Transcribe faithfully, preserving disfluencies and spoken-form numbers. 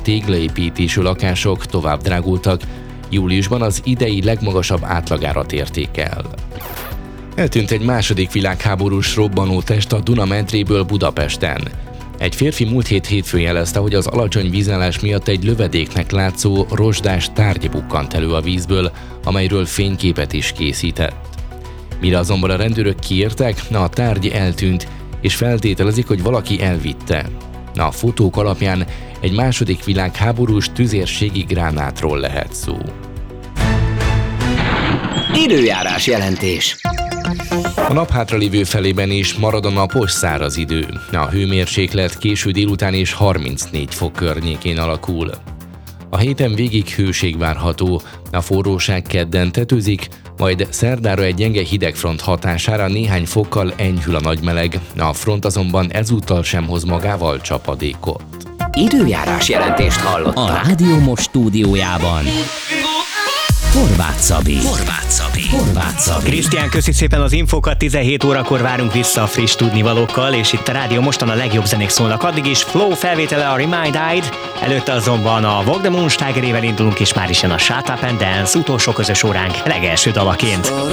téglaépítésű lakások tovább drágultak, júliusban az idei legmagasabb átlagárat érték el. Eltűnt egy második világháborús robbanótest a Duna medréből Budapesten. Egy férfi múlt hét hétfőn jelezte, hogy az alacsony vízállás miatt egy lövedéknek látszó rozsdás tárgy bukkant elő a vízből, amelyről fényképet is készített. Mire azonban a rendőrök kiértek, a tárgy eltűnt, és feltételezik, hogy valaki elvitte. A fotók alapján egy második világháborús tüzérségi gránátról lehet szó. Időjárás jelentés. A nap hátralévő felében is marad a napos száraz idő. A hőmérséklet késő délután és harmincnégy fok környékén alakul. A héten végig hőség várható, a forróság kedden tetőzik, majd szerdára egy gyenge hidegfront hatására néhány fokkal enyhül a nagymeleg, a front azonban ezúttal sem hoz magával csapadékot. Időjárás jelentést hallottak. A Rádió Most stúdiójában Horváth Szabi. Horváth Szabi. Horváth Szabi. Krisztián, köszi szépen az infókat, tizenhét órakor várunk vissza a friss tudnivalókkal, és itt a Rádió Moston a legjobb zenék szólnak. Addig is Flow felvétele a Remind Eyed, előtte azonban a Walk the Moon slágerével indulunk, és már is jön a Shut Up and Dance utolsó közös óránk legelső dalaként.